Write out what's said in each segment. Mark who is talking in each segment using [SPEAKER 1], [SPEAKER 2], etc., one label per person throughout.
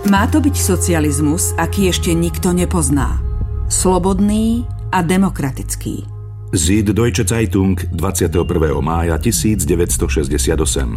[SPEAKER 1] Má to byť socializmus, aký ešte nikto nepozná. Slobodný a demokratický.
[SPEAKER 2] Süddeutsche Zeitung 21. mája 1968.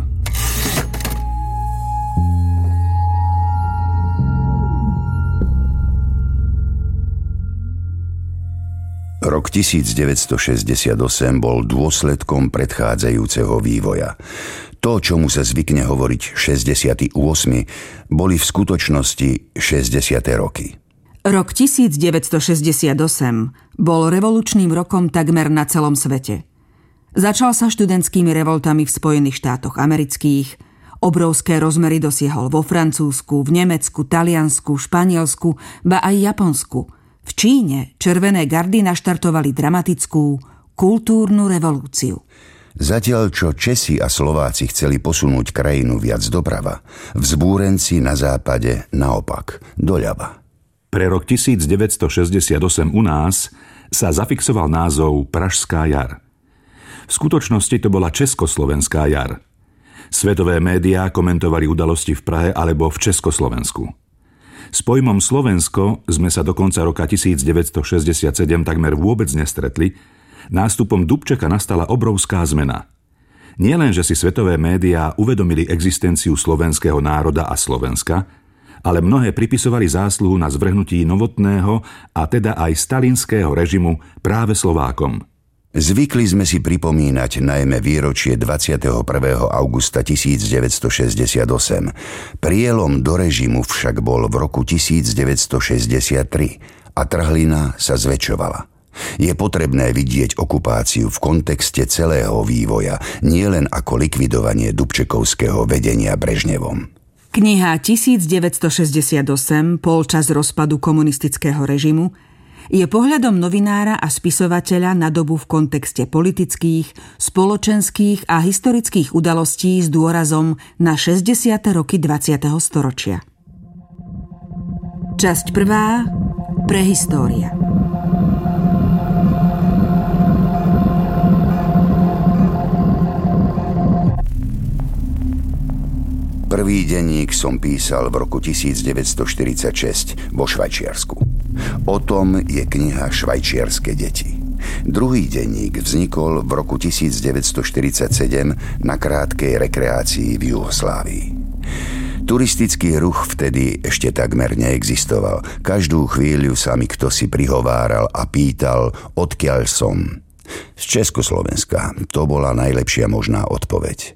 [SPEAKER 3] Rok 1968 bol dôsledkom predchádzajúceho vývoja. To, čomu sa zvykne hovoriť 68, boli v skutočnosti 60. roky.
[SPEAKER 1] Rok 1968 bol revolučným rokom takmer na celom svete. Začal sa študentskými revoltami v Spojených štátoch amerických, obrovské rozmery dosiahol vo Francúzsku, v Nemecku, Taliansku, Španielsku, ba aj Japonsku. V Číne červené gardy naštartovali dramatickú kultúrnu revolúciu.
[SPEAKER 3] Zatiaľ, čo Česi a Slováci chceli posunúť krajinu viac doprava, vzbúrenci na západe naopak, doľava.
[SPEAKER 2] Pre rok 1968 u nás sa zafixoval názov Pražská jar. V skutočnosti to bola Československá jar. Svetové médiá komentovali udalosti v Prahe alebo v Československu. S pojmom Slovensko sme sa do konca roka 1967 takmer vôbec nestretli. Nástupom Dubčeka nastala obrovská zmena. Nielen, že si svetové médiá uvedomili existenciu slovenského národa a Slovenska, ale mnohé pripisovali zásluhu na zvrhnutí novotného a teda aj stalinského režimu práve Slovákom.
[SPEAKER 3] Zvykli sme si pripomínať najmä výročie 21. augusta 1968. Prielom do režimu však bol v roku 1963 a trhlina sa zväčšovala. Je potrebné vidieť okupáciu v kontexte celého vývoja, nielen ako likvidovanie dubčekovského vedenia Brežnevom.
[SPEAKER 1] Kniha 1968, polčas rozpadu komunistického režimu, je pohľadom novinára a spisovateľa na dobu v kontexte politických, spoločenských a historických udalostí s dôrazom na 60. roky 20. storočia. Časť 1. Prehistória.
[SPEAKER 3] Prvý denník som písal v roku 1946 vo Švajčiarsku. O tom je kniha Švajčiarske deti. Druhý denník vznikol v roku 1947 na krátkej rekreácii v Juhoslávii. Turistický ruch vtedy ešte takmer neexistoval. Každú chvíľu sa mi kto si prihováral a pýtal, odkiaľ som. Z Československa. To bola najlepšia možná odpoveď.